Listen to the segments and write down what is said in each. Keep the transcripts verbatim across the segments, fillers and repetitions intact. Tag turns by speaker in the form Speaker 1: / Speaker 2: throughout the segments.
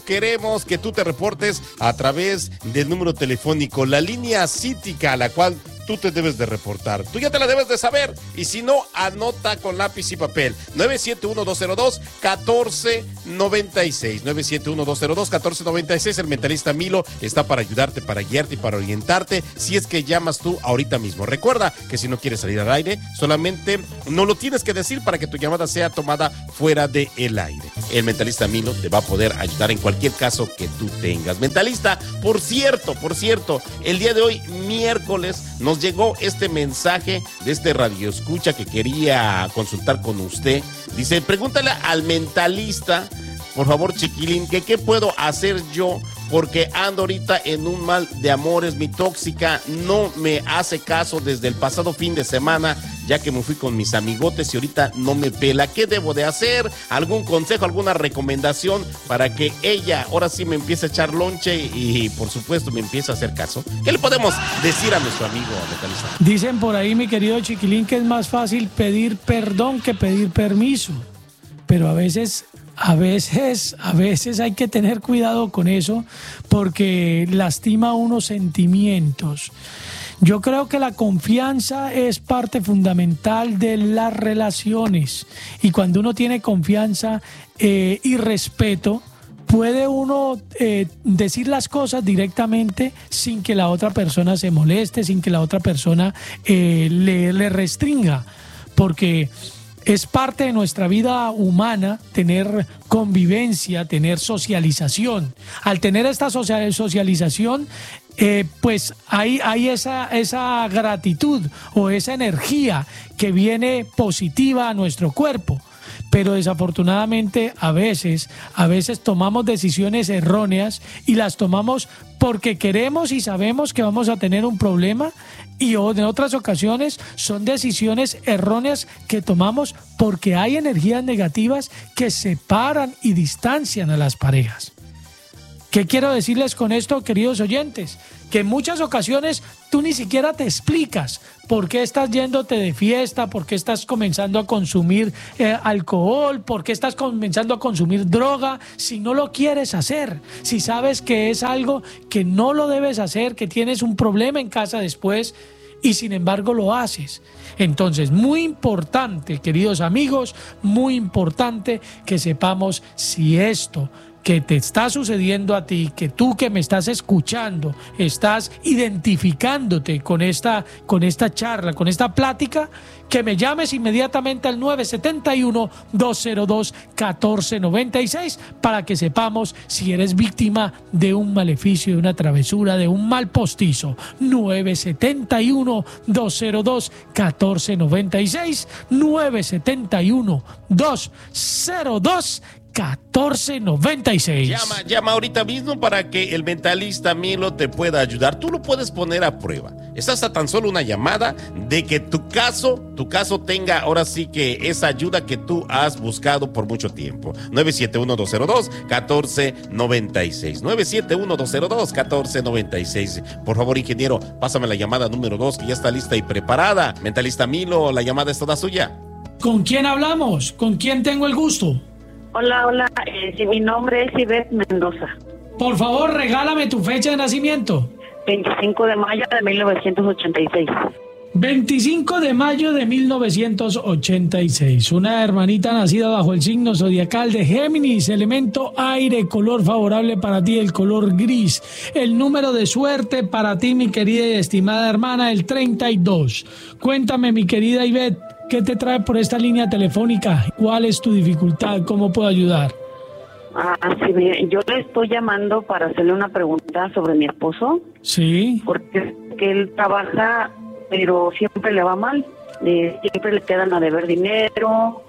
Speaker 1: Queremos que tú te reportes a través del número telefónico, la línea cítica a la cual tú te debes de reportar. Tú ya te la debes de saber, y si no, anota con lápiz y papel. nueve siete uno, dos cero dos, uno cuatro nueve seis. nueve siete uno, dos cero dos, uno cuatro nueve seis. El mentalista Milo está para ayudarte, para guiarte y para orientarte si es que llamas tú ahorita mismo. Recuerda que si no quieres salir al aire, solamente no lo tienes que decir para que tu llamada sea tomada fuera del aire. El mentalista Milo te va a poder ayudar en cualquier caso que tú tengas. Mentalista, por cierto, por cierto, el día de hoy, miércoles, nos llegó este mensaje de este radioescucha que quería consultar con usted. Dice, pregúntale al mentalista, por favor, chiquilín, que qué puedo hacer yo porque ando ahorita en un mal de amores. Mi tóxica no me hace caso desde el pasado fin de semana, ya que me fui con mis amigotes y ahorita no me pela. ¿Qué debo de hacer? ¿Algún consejo, alguna recomendación para que ella ahora sí me empiece a echar lonche y, por supuesto, me empiece a hacer caso? ¿Qué le podemos decir a nuestro amigo mentalista?
Speaker 2: Dicen por ahí, mi querido chiquilín, que es más fácil pedir perdón que pedir permiso. Pero a veces... A veces, a veces hay que tener cuidado con eso porque lastima unos sentimientos. Yo creo que la confianza es parte fundamental de las relaciones, y cuando uno tiene confianza eh, y respeto, puede uno eh, decir las cosas directamente sin que la otra persona se moleste, sin que la otra persona eh, le, le restringa, porque... es parte de nuestra vida humana tener convivencia, tener socialización. Al tener esta socialización, eh, pues hay, hay esa, esa gratitud o esa energía que viene positiva a nuestro cuerpo. Pero desafortunadamente a veces, a veces tomamos decisiones erróneas y las tomamos porque queremos y sabemos que vamos a tener un problema, y en otras ocasiones son decisiones erróneas que tomamos porque hay energías negativas que separan y distancian a las parejas. ¿Qué quiero decirles con esto, queridos oyentes? Que en muchas ocasiones tú ni siquiera te explicas por qué estás yéndote de fiesta, por qué estás comenzando a consumir eh, alcohol, por qué estás comenzando a consumir droga, si no lo quieres hacer, si sabes que es algo que no lo debes hacer, que tienes un problema en casa después y sin embargo lo haces. Entonces, muy importante, queridos amigos, muy importante que sepamos si esto que te está sucediendo a ti, que tú que me estás escuchando, estás identificándote con esta, con esta charla, con esta plática, que me llames inmediatamente al nueve siete uno, dos cero dos, uno cuatro nueve seis para que sepamos si eres víctima de un maleficio, de una travesura, de un mal postizo. nueve siete uno, dos cero dos, uno cuatro nueve seis, nueve siete uno, dos cero dos, catorce noventa y seis.
Speaker 1: Llama, llama ahorita mismo para que el mentalista Milo te pueda ayudar. Tú lo puedes poner a prueba. Estás a tan solo una llamada de que tu caso, tu caso tenga ahora sí que esa ayuda que tú has buscado por mucho tiempo. nueve siete uno, dos cero dos, uno cuatro nueve seis. nueve siete uno, dos cero dos, uno cuatro nueve seis. Por favor, ingeniero, pásame la llamada número dos, que ya está lista y preparada. Mentalista Milo, la llamada es toda suya.
Speaker 2: ¿Con quién hablamos? ¿Con quién tengo el gusto?
Speaker 3: Hola, hola, eh, sí, mi nombre es Ivette Mendoza.
Speaker 2: Por favor, regálame tu fecha de nacimiento.
Speaker 3: veinticinco de mayo de mil novecientos ochenta y seis.
Speaker 2: veinticinco de mayo de mil novecientos ochenta y seis. Una hermanita nacida bajo el signo zodiacal de Géminis, elemento aire, color favorable para ti, el color gris. El número de suerte para ti, mi querida y estimada hermana, el treinta y dos. Cuéntame, mi querida Ivette, ¿qué te trae por esta línea telefónica? ¿Cuál es tu dificultad? ¿Cómo puedo ayudar?
Speaker 3: Ah, sí, bien. Yo le estoy llamando para hacerle una pregunta sobre mi esposo.
Speaker 2: Sí.
Speaker 3: Porque que él trabaja, pero siempre le va mal. Eh, siempre le quedan a deber dinero,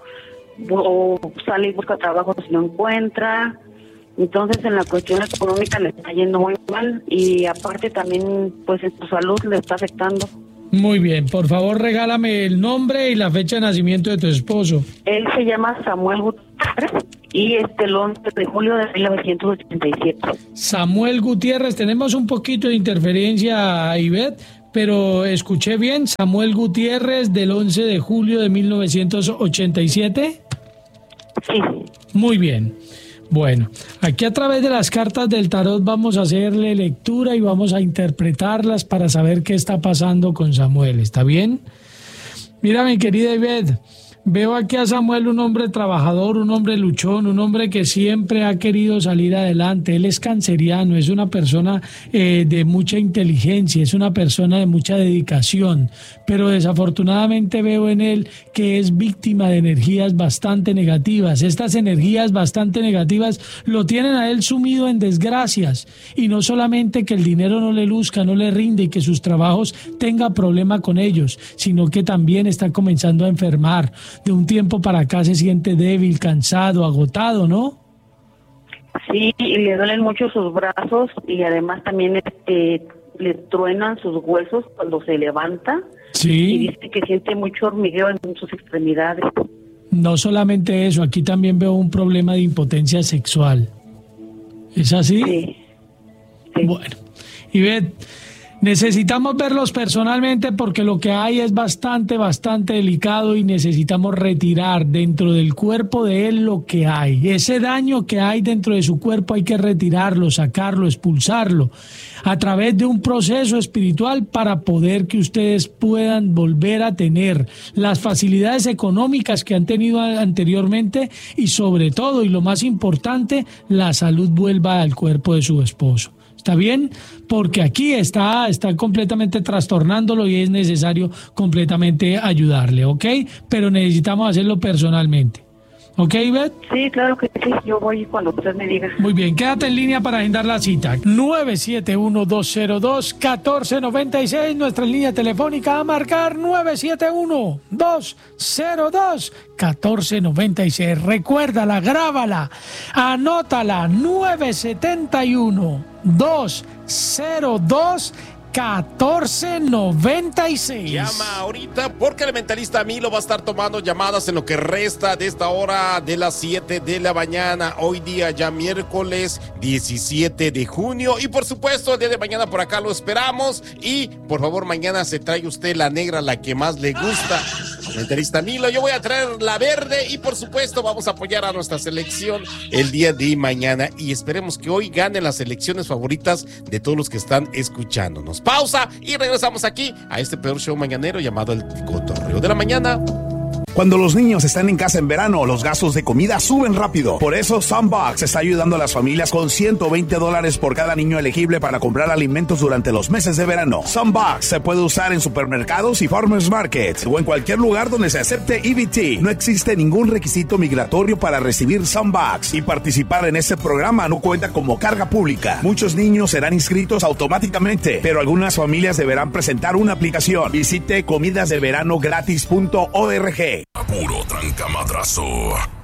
Speaker 3: o sale y busca trabajo si no encuentra. Entonces, en la cuestión económica le está yendo muy mal, y aparte también, pues, en su salud le está afectando.
Speaker 2: Muy bien, por favor regálame el nombre y la fecha de nacimiento de tu esposo.
Speaker 3: Él se llama Samuel Gutiérrez y este el once de julio de mil novecientos ochenta y siete.
Speaker 2: Samuel Gutiérrez, tenemos un poquito de interferencia, Ivette, pero escuché bien. Samuel Gutiérrez, del once de julio de mil novecientos ochenta y siete.
Speaker 3: Sí.
Speaker 2: Muy bien. Bueno, aquí a través de las cartas del tarot vamos a hacerle lectura y vamos a interpretarlas para saber qué está pasando con Samuel, ¿está bien? Mira, mi querida Ivette, veo aquí a Samuel un hombre trabajador, un hombre luchón, un hombre que siempre ha querido salir adelante. Él es canceriano, es una persona eh, de mucha inteligencia, es una persona de mucha dedicación, pero desafortunadamente veo en él que es víctima de energías bastante negativas. Estas energías bastante negativas lo tienen a él sumido en desgracias, y no solamente que el dinero no le luzca, no le rinde y que sus trabajos tenga problema con ellos, sino que también está comenzando a enfermar. De un tiempo para acá se siente débil, cansado, agotado, ¿no?
Speaker 3: Sí, y le duelen mucho sus brazos y además también este, le truenan sus huesos cuando se levanta.
Speaker 2: Sí.
Speaker 3: Y dice que siente mucho hormigueo en sus extremidades.
Speaker 2: No solamente eso, aquí también veo un problema de impotencia sexual. ¿Es así?
Speaker 3: Sí. Sí.
Speaker 2: Bueno, Ivette, necesitamos verlos personalmente porque lo que hay es bastante, bastante delicado y necesitamos retirar dentro del cuerpo de él lo que hay. Ese daño que hay dentro de su cuerpo hay que retirarlo, sacarlo, expulsarlo a través de un proceso espiritual para poder que ustedes puedan volver a tener las facilidades económicas que han tenido anteriormente y sobre todo, y lo más importante, la salud vuelva al cuerpo de su esposo. ¿Está bien? Porque aquí está, está completamente trastornándolo y es necesario completamente ayudarle, ¿ok? Pero necesitamos hacerlo personalmente. ¿Ok, Ivette?
Speaker 3: Sí, claro que sí. Yo voy cuando usted me diga.
Speaker 2: Muy bien, quédate en línea para agendar la cita. nueve siete uno, dos cero dos, uno cuatro nueve seis, nuestra línea telefónica a marcar nueve siete uno, dos cero dos, uno cuatro nueve seis. Recuérdala, grábala, anótala, nueve siete uno, dos cero dos, uno cuatro nueve seis.
Speaker 1: Llama ahorita porque el mentalista Milo va a estar tomando llamadas en lo que resta de esta hora de las siete de la mañana. Hoy día ya miércoles diecisiete de junio y por supuesto el día de mañana por acá lo esperamos y por favor mañana se trae usted la negra, la que más le gusta. Mentalista Milo, yo voy a traer la verde y por supuesto vamos a apoyar a nuestra selección el día de mañana y esperemos que hoy ganen las selecciones favoritas de todos los que están escuchándonos. Pausa y regresamos aquí a este peor show mañanero llamado El Cotorreo de la Mañana.
Speaker 4: Cuando los niños están en casa en verano, los gastos de comida suben rápido. Por eso, Sunbox está ayudando a las familias con ciento veinte dólares por cada niño elegible para comprar alimentos durante los meses de verano. Sunbox se puede usar en supermercados y farmers markets o en cualquier lugar donde se acepte E B T. No existe ningún requisito migratorio para recibir Sunbox y participar en este programa no cuenta como carga pública. Muchos niños serán inscritos automáticamente, pero algunas familias deberán presentar una aplicación. Visite comidasdeveranogratis punto org.
Speaker 5: Puro trancamadrazo.